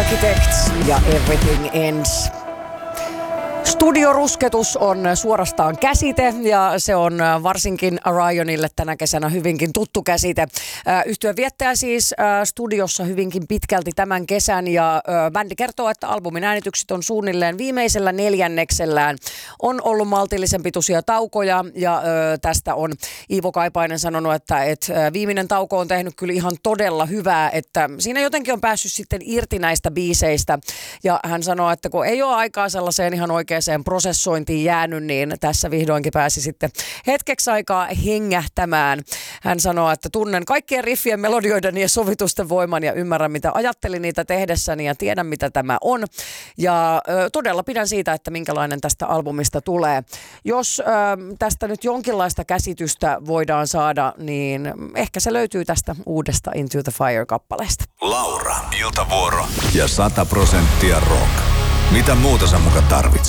Architects ja Everything Ends. Studiorusketus on suorastaan käsite ja se on varsinkin Orionille tänä kesänä hyvinkin tuttu käsite. Yhtye viettää siis studiossa hyvinkin pitkälti tämän kesän ja bändi kertoo, että albumin äänitykset on suunnilleen viimeisellä neljänneksellään. On ollut maltillisen pituisia taukoja ja tästä on Iivo Kaipainen sanonut, että viimeinen tauko on tehnyt kyllä ihan todella hyvää, että siinä jotenkin on päässyt sitten irti näistä biiseistä ja hän sanoo, että kun ei ole aikaa sellaiseen ihan oikeaan prosessointiin jäänyt, niin tässä vihdoinkin pääsi sitten hetkeksi aikaa hengähtämään. Hän sanoo, että tunnen kaikkien riffien, melodioiden ja sovitusten voiman ja ymmärrän, mitä ajattelin niitä tehdessäni ja tiedän, mitä tämä on. Ja todella pidän siitä, että minkälainen tästä albumista tulee. Jos tästä nyt jonkinlaista käsitystä voidaan saada, niin ehkä se löytyy tästä uudesta Into the Fire-kappaleesta. Laura, iltavuoro ja 100% rock. Mitä muuta sä muka tarvitset?